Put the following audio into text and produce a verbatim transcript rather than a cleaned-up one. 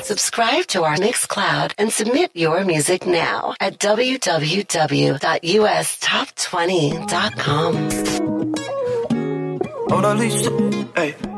Subscribe to our Mixcloud and submit your music now at w w w dot u s top twenty dot com. Oh, the least, hey.